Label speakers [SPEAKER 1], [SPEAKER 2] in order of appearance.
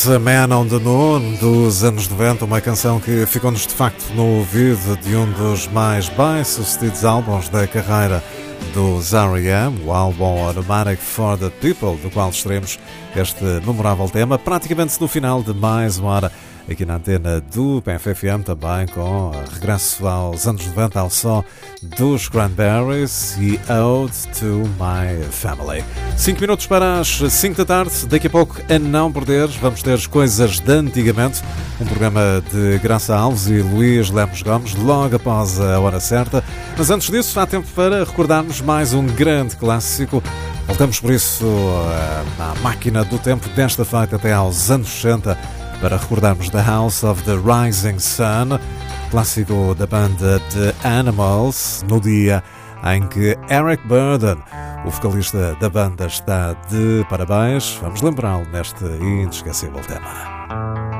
[SPEAKER 1] The Man on the Moon, dos anos 90, uma canção que ficou-nos de facto no ouvido de um dos mais bem-sucedidos álbuns da carreira dos R.E.M., o álbum Automatic for the People, do qual extraímos este memorável tema, praticamente no final de mais uma hora aqui na antena do PFFM, também com regresso aos anos 90 ao som dos Cranberries e Ode to My Family. 5 minutos para as 5 da tarde, daqui a pouco, a não perder, vamos ter coisas de antigamente, um programa de Graça Alves e Luís Lemos Gomes, logo após a hora certa, mas antes disso há tempo para recordarmos mais um grande clássico. Voltamos por isso à máquina do tempo desta feita até aos anos 60, para recordarmos The House of the Rising Sun, clássico da banda The Animals, no dia em que Eric Burdon, o vocalista da banda, está de parabéns. Vamos lembrá-lo neste inesquecível tema.